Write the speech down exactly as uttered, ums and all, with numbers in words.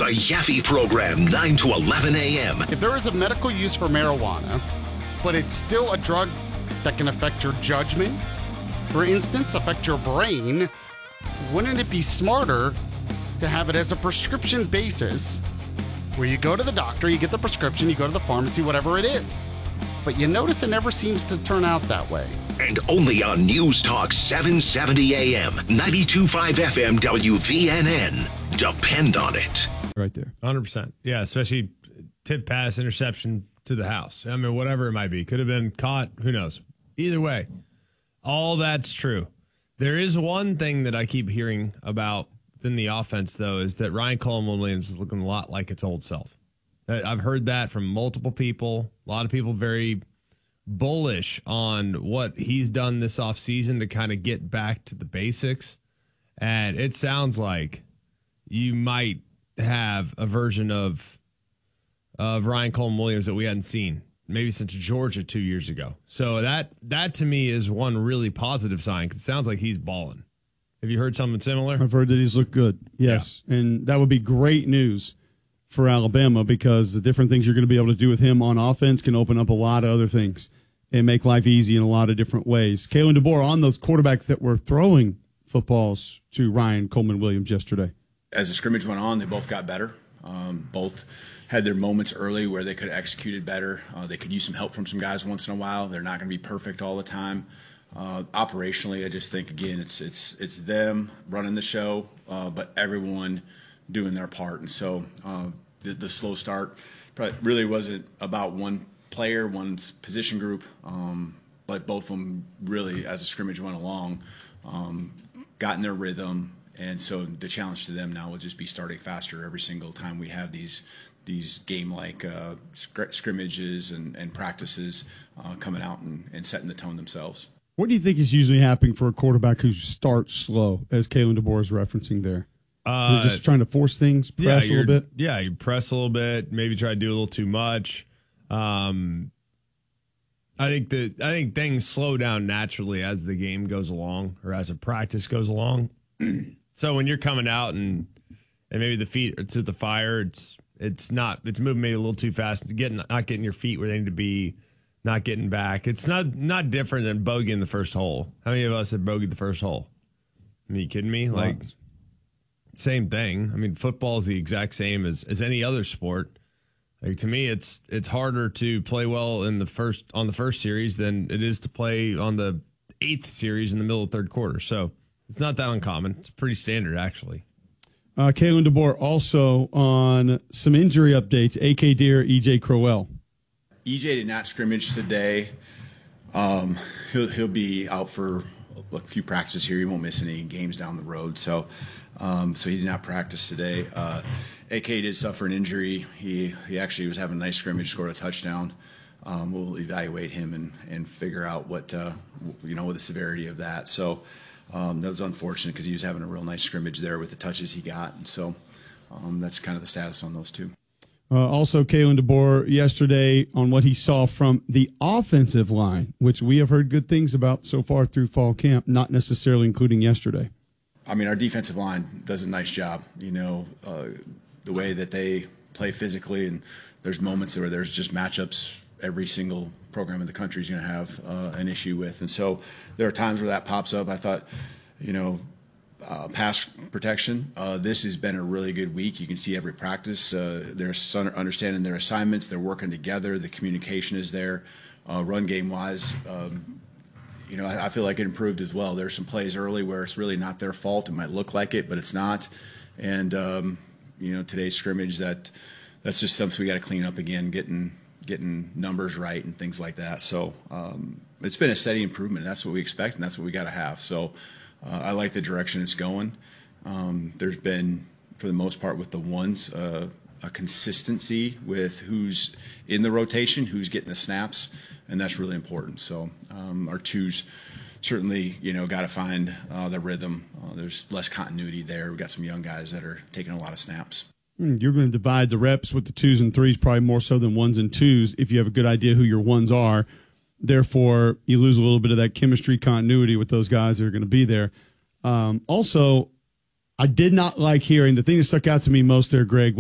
The Yaffe Program, nine to eleven a.m. If there is a medical use for marijuana, but it's still a drug that can affect your judgment, for instance, affect your brain, wouldn't it be smarter to have it as a prescription basis where you go to the doctor, you get the prescription, you go to the pharmacy, whatever it is. But you notice it never seems to turn out that way. And only on News Talk seven seventy a.m., ninety-two point five F M W V N N. Depend on it. Right there. one hundred percent. Yeah, especially tip pass, interception to the house. I mean, whatever it might be. Could have been caught. Who knows? Either way, all that's true. There is one thing that I keep hearing about in the offense, though, is that Ryan Coleman Williams is looking a lot like its old self. I've heard that from multiple people. A lot of people very bullish on what he's done this offseason to kind of get back to the basics. And it sounds like you might have a version of of Ryan Coleman Williams that we hadn't seen maybe since Georgia two years ago. So that that to me is one really positive sign, because it sounds like he's balling. Have you heard something similar? I've heard that he's looked good. Yes. Yeah. And that would be great news for Alabama, because the different things you're going to be able to do with him on offense can open up a lot of other things and make life easy in a lot of different ways. Kalen DeBoer on those quarterbacks that were throwing footballs to Ryan Coleman Williams yesterday. As the scrimmage went on, they both got better. Um, both had their moments early where they could have executed better. Uh, they could use some help from some guys once in a while. They're not going to be perfect all the time. Uh, operationally, I just think, again, it's it's it's them running the show, uh, but everyone doing their part. And so uh, the, the slow start probably really wasn't about one player, one position group, um, but both of them really, as the scrimmage went along, um, got in their rhythm. And so the challenge to them now will just be starting faster every single time we have these these game-like uh, scr- scrimmages and, and practices uh, coming out and, and setting the tone themselves. What do you think is usually happening for a quarterback who starts slow, as Kalen DeBoer is referencing there? Uh, They're just trying to force things, press yeah, a little bit? Yeah, you press a little bit, maybe try to do a little too much. Um, I think that I think things slow down naturally as the game goes along, or as a practice goes along. So when you're coming out and and maybe the feet are to the fire, it's it's not it's moving maybe a little too fast, getting not getting your feet where they need to be, not getting back. It's not not different than bogeying the first hole. How many of us have bogeyed the first hole? Are you kidding me? Like, same thing. I mean, football is the exact same as, as any other sport. Like, to me, it's it's harder to play well in the first on the first series than it is to play on the eighth series in the middle of the third quarter. So it's not that uncommon. It's pretty standard, actually. Uh, Kalen DeBoer also on some injury updates. A K Deer, E J Crowell. E J did not scrimmage today. Um, he'll he'll be out for a few practices here. He won't miss any games down the road. So, um, so he did not practice today. Uh, A K did suffer an injury. He he actually was having a nice scrimmage, scored a touchdown. Um, we'll evaluate him and, and figure out what uh, you know what the severity of that. So um, that was unfortunate, because he was having a real nice scrimmage there with the touches he got, and so um, that's kind of the status on those two. Uh, also, Kalen DeBoer yesterday on what he saw from the offensive line, which we have heard good things about so far through fall camp, not necessarily including yesterday. I mean, our defensive line does a nice job, you know, uh, the way that they play physically, and there's moments where there's just matchups every single program in the country is going to have uh, an issue with. And so there are times where that pops up. I thought, you know, Uh, pass protection. Uh, this has been a really good week. You can see every practice. Uh, they're understanding their assignments. They're working together. The communication is there. Uh, run game wise, um, you know, I, I feel like it improved as well. There's some plays early where it's really not their fault. It might look like it, but it's not. And um, you know, today's scrimmage, that that's just something we got to clean up again, getting getting numbers right and things like that. So um, it's been a steady improvement. That's what we expect, and that's what we got to have. So. Uh, I like the direction it's going. Um, there's been, for the most part, with the ones, uh, a consistency with who's in the rotation, who's getting the snaps, and that's really important. So um, our twos certainly, you know, got to find uh, the rhythm. Uh, there's less continuity there. We've got some young guys that are taking a lot of snaps. You're going to divide the reps with the twos and threes probably more so than ones and twos if you have a good idea who your ones are. Therefore, you lose a little bit of that chemistry continuity with those guys that are going to be there. Um, also, I did not like hearing, the thing that stuck out to me most there, Greg,